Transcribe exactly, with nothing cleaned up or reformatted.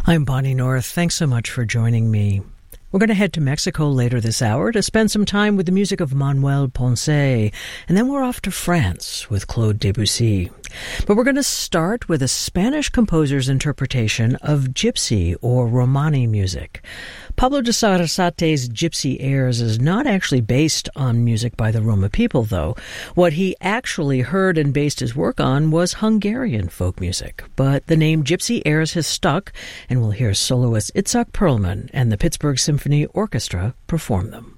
I'm Bonnie North. Thanks so much for joining me. We're going to head to Mexico later this hour to spend some time with the music of Manuel Ponce, and then we're off to France with Claude Debussy. But we're going to start with a Spanish composer's interpretation of gypsy or Romani music. Pablo de Sarasate's Gypsy Airs is not actually based on music by the Roma people, though. What he actually heard and based his work on was Hungarian folk music. But the name Gypsy Airs has stuck, and we'll hear soloist Itzhak Perlman and the Pittsburgh Symphony Orchestra perform them.